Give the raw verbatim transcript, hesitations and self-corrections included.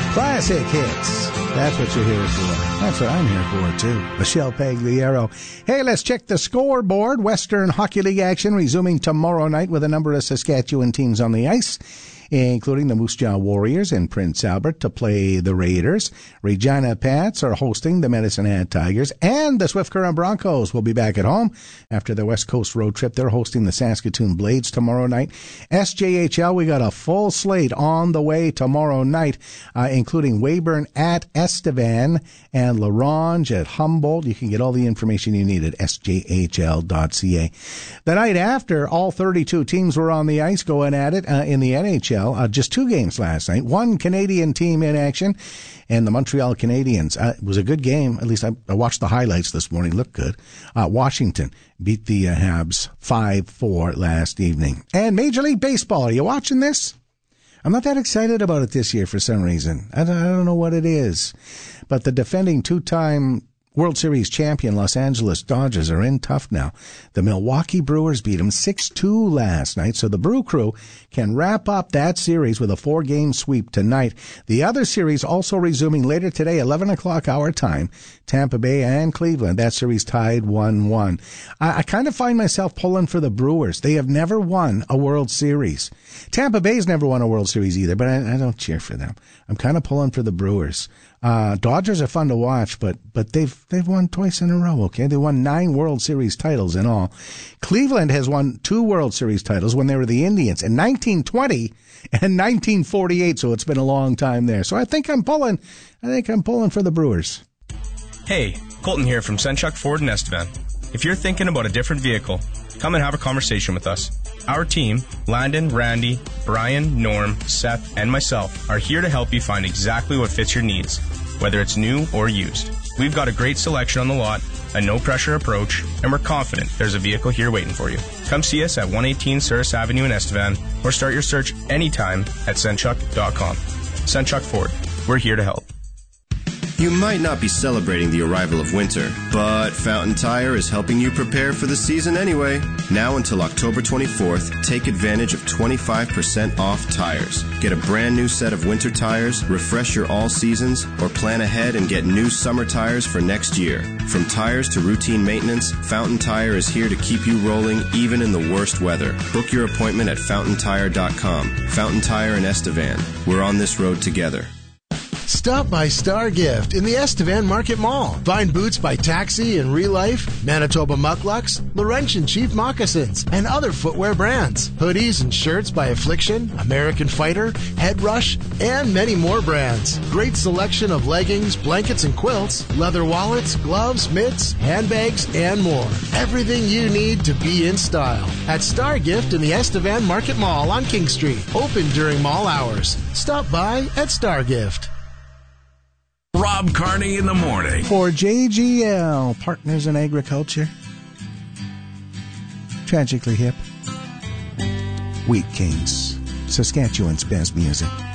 Classic hits. That's what you're here for. That's what I'm here for, too. Michelle Pagliaro. Hey, let's check the scoreboard. Western Hockey League action resuming tomorrow night with a number of Saskatchewan teams on the ice, including the Moose Jaw Warriors in Prince Albert to play the Raiders. Regina Pats are hosting the Medicine Hat Tigers, and the Swift Current Broncos will be back at home after their West Coast road trip. They're hosting the Saskatoon Blades tomorrow night. S J H L, we got a full slate on the way tomorrow night, uh, including Weyburn at Estevan and LaRange at Humboldt. You can get all the information you need at S J H L dot C A. The night after, all thirty-two teams were on the ice going at it uh, in the N H L. Uh, just two games last night. One Canadian team in action, and the Montreal Canadiens. Uh, it was a good game. At least I, I watched the highlights this morning. Looked good. Uh, Washington beat the uh, Habs five four last evening. And Major League Baseball. Are you watching this? I'm not that excited about it this year for some reason. I don't, I don't know what it is. But the defending two-time World Series champion Los Angeles Dodgers are in tough now. The Milwaukee Brewers beat them six two last night, so the Brew Crew can wrap up that series with a four-game sweep tonight. The other series also resuming later today, eleven o'clock our time, Tampa Bay and Cleveland. That series tied one one. I, I kind of find myself pulling for the Brewers. They have never won a World Series. Tampa Bay's never won a World Series either, but I, I don't cheer for them. I'm kind of pulling for the Brewers. Uh, Dodgers are fun to watch, but, but they've, they've won twice in a row, okay? They won nine World Series titles in all. Cleveland has won two World Series titles when they were the Indians in nineteen twenty and nineteen forty-eight, so it's been a long time there. So I think I'm pulling, I think I'm pulling for the Brewers. Hey, Colton here from Senchuk Ford and Estevan. If you're thinking about a different vehicle, come and have a conversation with us. Our team, Landon, Randy, Brian, Norm, Seth, and myself, are here to help you find exactly what fits your needs, whether it's new or used. We've got a great selection on the lot, a no-pressure approach, and we're confident there's a vehicle here waiting for you. Come see us at one eighteen Souris Avenue in Estevan, or start your search anytime at Senchuk dot com. Senchuk Ford, we're here to help. You might not be celebrating the arrival of winter, but Fountain Tire is helping you prepare for the season anyway. Now until October twenty-fourth, take advantage of twenty-five percent off tires. Get a brand new set of winter tires, refresh your all seasons, or plan ahead and get new summer tires for next year. From tires to routine maintenance, Fountain Tire is here to keep you rolling even in the worst weather. Book your appointment at fountain tire dot com. Fountain Tire in Estevan. We're on this road together. Stop by Star Gift in the Estevan Market Mall. Find boots by Taxi and Real Life, Manitoba Mucklucks, Laurentian Chief Moccasins, and other footwear brands. Hoodies and shirts by Affliction, American Fighter, Head Rush, and many more brands. Great selection of leggings, blankets, and quilts, leather wallets, gloves, mitts, handbags, and more. Everything you need to be in style at Star Gift in the Estevan Market Mall on King Street. Open during mall hours. Stop by at Star Gift. Rob Carney in the morning. For J G L, Partners in Agriculture. Tragically Hip. Wheat Kings, Saskatchewan's best music.